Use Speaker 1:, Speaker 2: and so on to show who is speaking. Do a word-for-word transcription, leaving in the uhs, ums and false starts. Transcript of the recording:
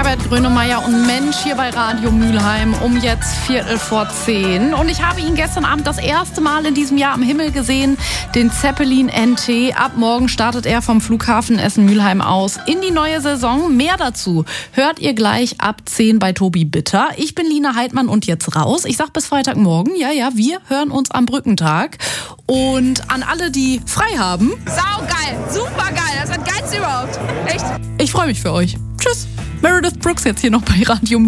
Speaker 1: Herbert Grönemeyer und Mensch hier bei Radio Mülheim um jetzt Viertel vor zehn. Und ich habe ihn gestern Abend das erste Mal in diesem Jahr am Himmel gesehen, den Zeppelin N T. Ab morgen startet er vom Flughafen Essen-Mülheim aus in die neue Saison. Mehr dazu hört ihr gleich ab zehn bei Tobi Bitter. Ich bin Lina Heidmann und jetzt raus. Ich sag bis Freitagmorgen. Ja, ja, wir hören uns am Brückentag. Und an alle, die frei haben.
Speaker 2: Saugeil, super geil, das ist das Geilste überhaupt. Echt.
Speaker 1: Ich freue mich für euch. Tschüss. Meredith Brooks jetzt hier noch bei Radio